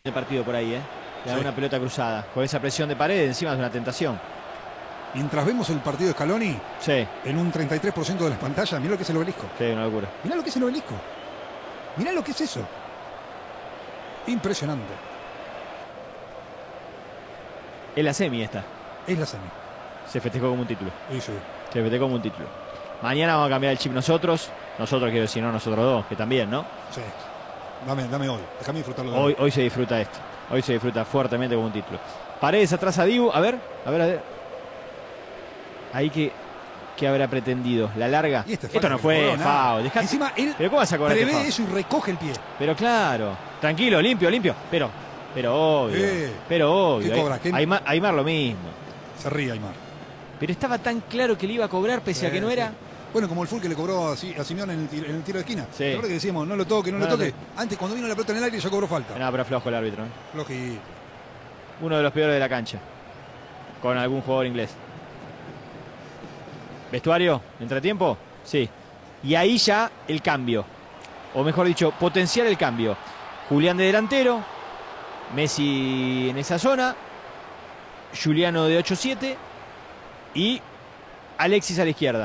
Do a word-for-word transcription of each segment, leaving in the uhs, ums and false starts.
el partido por ahí, ¿eh? Le da Sí. una pelota cruzada. Con esa presión de pared, encima es una tentación. Mientras vemos el partido de Scaloni Sí, en un treinta y tres por ciento de las pantallas, mirá lo que es el obelisco. sí, una locura. Mirá lo que es el obelisco. Mirá lo que es eso. Impresionante. Es la semi esta. Es la semi. Se festejó como un título. Sí, sí. Se festejó como un título. Mañana vamos a cambiar el chip nosotros. Nosotros quiero decir, no nosotros dos, que también, ¿no? Sí. Dame, dame hoy. Déjame disfrutarlo de Hoy, hoy se disfruta esto. Hoy se disfruta fuertemente como un título. Paredes atrás a Dibu. A ver, a ver, a ver. Ahí que, que habrá pretendido. La larga. Y este Esto falta no que fue cobró, nada. foul. Dejá- Encima él Pero ¿cómo vas a cobrar este prevé foul? eso y recoge el pie. Pero claro. Tranquilo, limpio, limpio. Pero, pero obvio. Eh, pero obvio. ¿qué cobra? ¿Qué? Aymar, Aymar lo mismo. Se ríe Aymar. Pero estaba tan claro que le iba a cobrar pese a que no Sí, era. sí. Bueno, como el full que le cobró a, Si- a Simeone en el, tiro, en el tiro de esquina. Sí. La verdad que decíamos, no lo toque, no, No lo lo toque. toque. Antes, cuando vino la pelota en el aire, ya cobró falta. Nada, pero flojo el árbitro. ¿eh? Flojito. Uno de los peores de la cancha. Con algún jugador inglés. ¿Vestuario? ¿Entretiempo? Sí. Y ahí ya el cambio. O mejor dicho, potenciar el cambio. Julián de delantero. Messi en esa zona. Juliano de ocho siete. Y Alexis a la izquierda.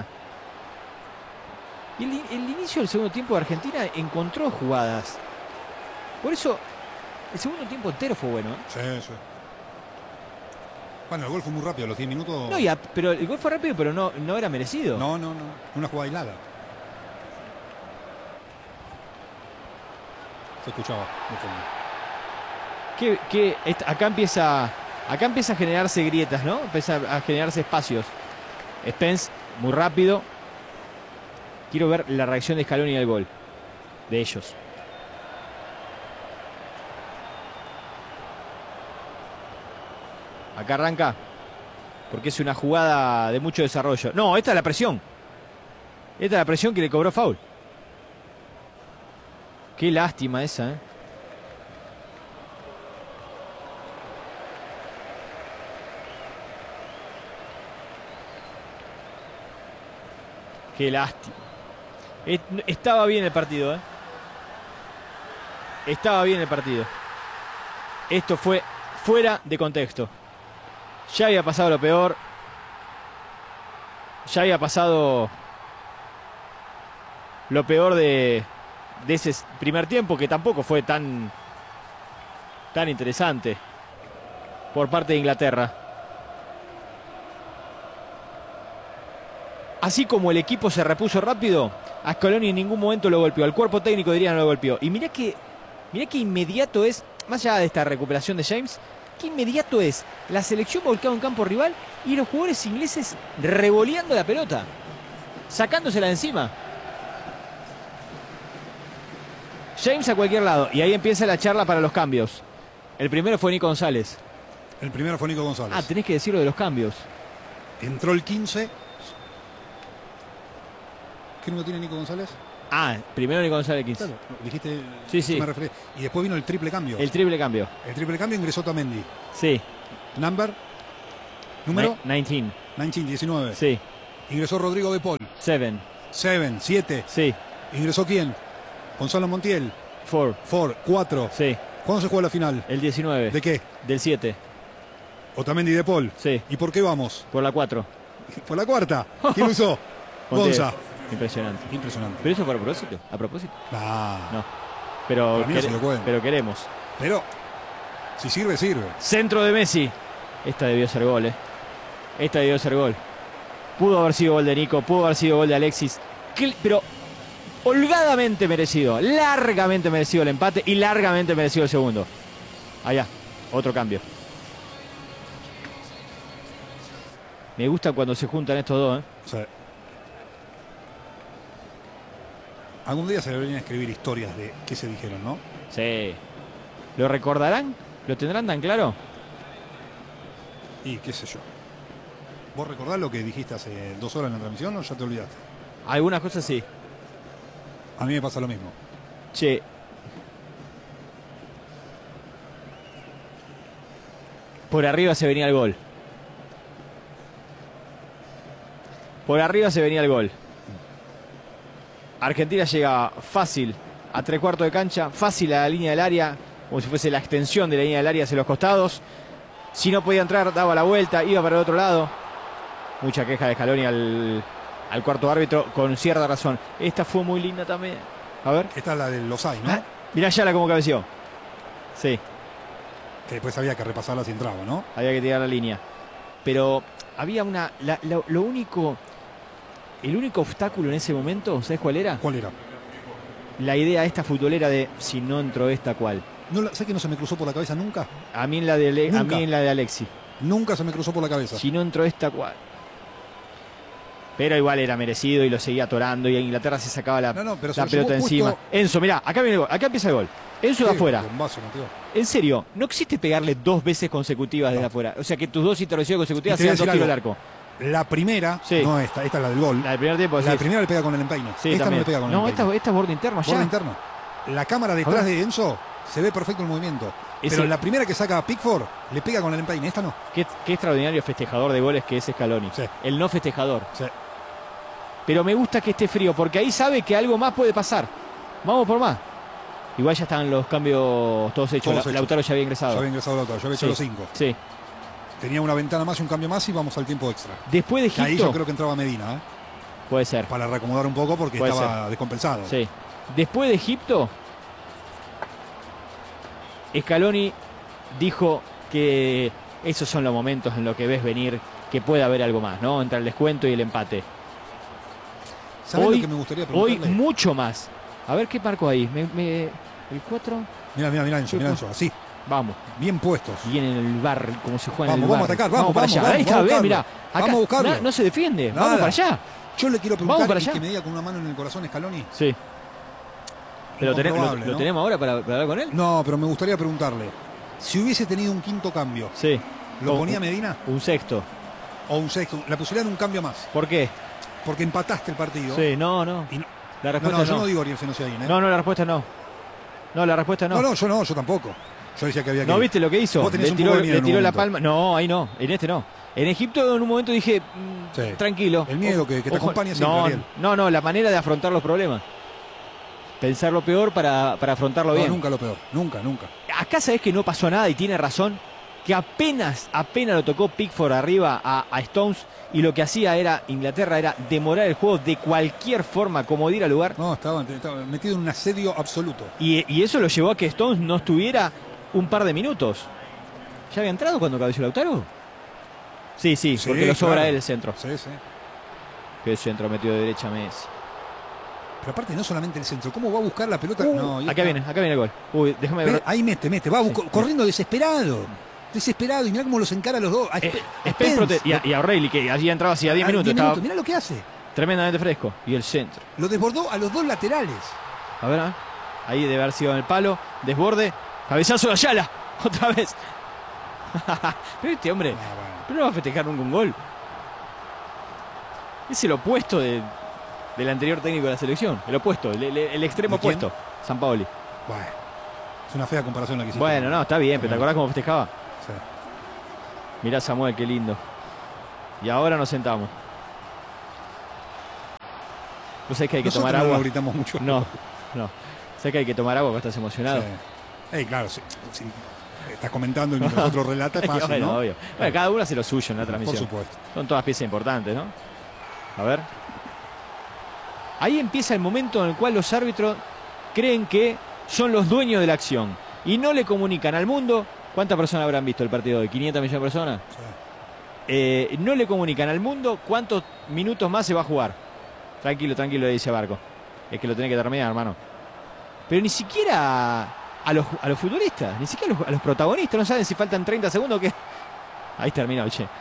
Y el, el inicio del segundo tiempo de Argentina encontró jugadas. Por eso, el segundo tiempo entero fue bueno. ¿eh? Sí, sí. Bueno, el gol fue muy rápido, a los diez minutos. No, ya, pero el gol fue rápido, pero no, no era merecido. No, no, no. Una jugada aislada. Se escuchaba de fondo. Que, que est- acá empieza acá empieza a generarse grietas, ¿no? Empieza a generarse espacios. Spence, muy rápido. Quiero ver la reacción de Scaloni al gol. De ellos. Acá arranca. Porque es una jugada de mucho desarrollo. No, esta es la presión. Esta es la presión que le cobró foul. Qué lástima esa, ¿eh? Qué lástima. Et- Estaba bien el partido, ¿eh? Estaba bien el partido. Esto fue fuera de contexto. Ya había pasado lo peor. Ya había pasado lo peor de, de ese primer tiempo, que tampoco fue tan, tan interesante por parte de Inglaterra. Así como el equipo se repuso rápido, a Scaloni en ningún momento lo golpeó. Al cuerpo técnico diría no lo golpeó. Y mirá que, mirá que inmediato es, más allá de esta recuperación de James, que inmediato es la selección volcada en campo rival y los jugadores ingleses revoleando la pelota, sacándosela de encima. James a cualquier lado. Y ahí empieza la charla para los cambios. El primero fue Nico González. El primero fue Nico González. Ah, tenés que decirlo de los cambios. Entró el quince. ¿Qué número tiene Nico González? Ah, primero Nico González quince. Claro, dijiste. Sí, sí. Me referí. Y después vino el triple cambio. El triple cambio. El triple cambio ingresó Tamendi. Sí. Number. Número. diecinueve. diecinueve, diecinueve. Sí. Ingresó Rodrigo de Paul. siete. siete, siete. Sí. ¿Ingresó quién? Gonzalo Montiel. cuatro. Ford, cuatro. Sí. ¿Cuándo se juega la final? El diecinueve. ¿De qué? Del siete. Otamendi de Paul. Sí. ¿Y por qué vamos? Por la cuatro. Por la cuarta. ¿Quién usó? Montiel. Gonza. Impresionante. Impresionante. ¿Pero eso fue a propósito? ¿A propósito? Ah, No. Pero, Para mí no quere- se lo pueden. pero queremos. Pero si sirve, sirve. Centro de Messi. Esta debió ser gol, ¿eh? Esta debió ser gol. Pudo haber sido gol de Nico, pudo haber sido gol de Alexis. Cl- Pero holgadamente merecido, largamente merecido el empate y largamente merecido el segundo. Allá, otro cambio. Me gusta cuando se juntan estos dos, ¿eh? O sea, algún día se deberían escribir historias de qué se dijeron, ¿no? Sí. ¿Lo recordarán? ¿Lo tendrán tan claro? Y qué sé yo. ¿Vos recordás lo que dijiste hace dos horas en la transmisión o ya te olvidaste? Algunas cosas sí. A mí me pasa lo mismo. Che. Por arriba se venía el gol. Por arriba se venía el gol. Argentina llega fácil a tres cuartos de cancha, fácil a la línea del área, como si fuese la extensión de la línea del área hacia los costados. Si no podía entrar, daba la vuelta, iba para el otro lado. Mucha queja de Scaloni al, al cuarto árbitro, con cierta razón. Esta fue muy linda también. A ver. Esta es la del Losay, ¿no? Ah, mirá Ayala cómo cabeció. Sí. Que después había que repasarla si entraba, ¿no? Había que tirar la línea. Pero había una... La, la, lo único... El único obstáculo en ese momento, ¿sabes cuál era? ¿Cuál era? La idea esta futbolera de si no entró esta, ¿cuál? No, ¿sabes que no se me cruzó por la cabeza nunca? A mí en la de, Ale, a Nunca. mí en la de Alexi. Nunca se me cruzó por la cabeza. Si no entró esta, ¿cuál? Pero igual era merecido y lo seguía atorando y Inglaterra se sacaba la, No, no, pero se la lo pelota llevó encima. justo- Enzo, mirá, acá viene el gol, acá empieza el gol. Enzo de Qué afuera. bombazo, Mateo. En serio, no existe pegarle dos veces consecutivas desde No. afuera. O sea, que tus dos intervenciones consecutivas Y te voy a sean dos decir tiros al algo. arco. La primera, Sí. no esta, esta es la del gol. La del primer tiempo, La sí. primera le pega con el empeine. Sí, esta también. no le pega con el No, empeine. esta, esta es borde interno allá. Borde interno. La cámara detrás A ver. de Enzo se ve perfecto el movimiento. Ese- Pero la primera que saca a Pickford le pega con el empeine. Esta no. Qué, qué extraordinario festejador de goles que es Scaloni. Sí. El no festejador. Sí. Pero me gusta que esté frío, porque ahí sabe que algo más puede pasar. Vamos por más. Igual ya están los cambios todos hechos. Todos La- hechos. Lautaro ya había ingresado. Ya había ingresado la otra. Ya había hecho Sí. los cinco. Sí. Tenía una ventana más y un cambio más y vamos al tiempo extra. Después de Que ahí Egipto, yo creo que entraba Medina, ¿eh? puede ser. Para reacomodar un poco porque Puede estaba descompensado. Sí. Después de Egipto, Scaloni dijo que esos son los momentos en los que ves venir que puede haber algo más, ¿no? Entre el descuento y el empate. ¿Sabés Hoy- lo que me gustaría Hoy preguntarle? mucho más. A ver qué marco ahí. Me- me- ¿El cuatro? Mira, mira, mira, Enzo, mira, Enzo. Así, Vamos. bien puestos. Viene en el bar, como se juega en Vamos, el vamos bar. a atacar, vamos, para vamos, allá. vamos, Ahí está, vamos a ve, buscarlo. mirá. Acá, Vamos a buscarlo. na- no se defiende. Nada. Vamos para allá. Yo le quiero Vamos preguntar para y allá. que me diga con una mano en el corazón Scaloni. Sí. Pero tenemos, lo, Incomprobable, lo ¿no? tenemos ahora para, para hablar con él. No, pero me gustaría preguntarle. Si hubiese tenido un quinto cambio, Sí. ¿lo Un- ponía Medina? Un sexto. ¿O un sexto? La posibilidad de un cambio más. ¿Por qué? Porque empataste el partido. Sí, no, no. Y no, La no, respuesta no, no. yo no digo Ariel Fenociaín, ¿eh? No, no, la respuesta no. No, la respuesta no. no, no, yo no, yo tampoco. Yo decía que había que... ¿No viste lo que hizo? Vos tenés Le un tiró, poco de miedo le en un tiró la momento. palma. No, ahí no. En este no. En Egipto en un momento dije, mm, Sí. tranquilo. El miedo que- que te acompaña siempre, no, Ariel. no, no, la manera de afrontar los problemas. Pensar lo peor para, para afrontarlo No, bien. nunca lo peor. Nunca, nunca. Acá sabés que no pasó nada y tiene razón. Que apenas, apenas lo tocó Pickford arriba a, a Stones y lo que hacía era, Inglaterra era demorar el juego de cualquier forma, como diera lugar. No, estaba, estaba metido en un asedio absoluto. Y, y eso lo llevó a que Stones no estuviera un par de minutos. ¿Ya había entrado cuando cabeció Lautaro? Sí, sí, Sí, porque lo sobra claro. él el centro. Sí, sí. Que centro metido de derecha Messi. Pero aparte no solamente el centro. ¿Cómo va a buscar la pelota? Uh, no, y acá esta- viene, acá viene el gol. Uy, déjame Ve, ver. ahí mete, mete. Va Sí. busco- corriendo desesperado. Desesperado. Y mirá cómo los encara a los dos. A Eh, Spe- a Spence Spence. prote- y, a, y a O'Reilly, que allí entraba hacía diez A- minutos. Estaba Mirá lo que hace. tremendamente fresco. Y el centro. Lo desbordó a los dos laterales. A ver, a ver. Ahí debe haber sido en el palo. Desborde. Cabezazo de Ayala. Otra vez. Pero este hombre, Ah, bueno. pero no va a festejar nunca un gol. Es el opuesto de- del anterior técnico de la selección. El opuesto, el, el- el extremo ¿De quién? opuesto. Sampaoli. Bueno. Es una fea comparación la que hiciste. Bueno, no, está bien, pero ¿te acordás cómo festejaba? Sí. Mirá Samuel, qué lindo. Y ahora nos sentamos. ¿Vos sabés que hay que Nosotros tomar no agua? lo gritamos mucho. No, no. ¿Sabés que hay que tomar agua porque estás emocionado? Sí. Ey, claro, si, si estás comentando y nosotros relata, es fácil, bueno, ¿no? obvio. Bueno, cada uno hace lo suyo en la Por transmisión. supuesto. Son todas piezas importantes, ¿no? A ver. Ahí empieza el momento en el cual los árbitros creen que son los dueños de la acción y no le comunican al mundo. ¿Cuántas personas habrán visto el partido de quinientas millones de personas? Sí. Eh, no le comunican al mundo cuántos minutos más se va a jugar. Tranquilo, tranquilo, le dice Barco. Es que lo tiene que terminar, hermano. Pero ni siquiera a los, a los futbolistas, ni siquiera a los, a los protagonistas. No saben si faltan treinta segundos o qué. Ahí terminó el che.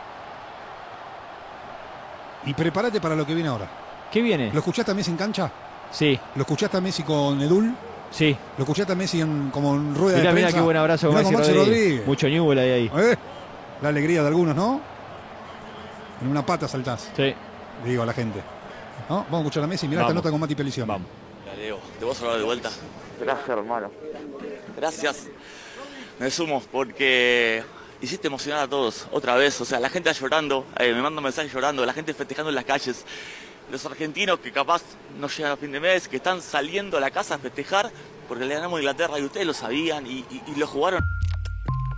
Y prepárate para lo que viene ahora. ¿Qué viene? ¿Lo escuchaste a Messi en cancha? Sí, ¿Lo escuchaste a Messi con Edul? sí. ¿Lo escuchaste a Messi en, como en rueda Mirá, de mirá prensa? qué buen abrazo con Mirá Maxi con Maxi Rodríguez. Rodríguez. Mucho Newell ahí, ahí. Eh, La alegría de algunos, ¿no? En una pata saltás, Sí, le digo a la gente. ¿No? Vamos a escuchar a Messi. Mirá Vamos. esta nota con Mati Pelicione. vamos. Dale, Leo, ¿te vas a hablar de vuelta? Gracias, hermano. Gracias. Me sumo porque hiciste emocionar a todos otra vez. O sea, la gente está llorando, eh, me manda mensajes llorando, la gente festejando en las calles. Los argentinos que capaz no llegan a fin de mes, que están saliendo a la casa a festejar porque le ganamos a Inglaterra y ustedes lo sabían y, y, y lo jugaron.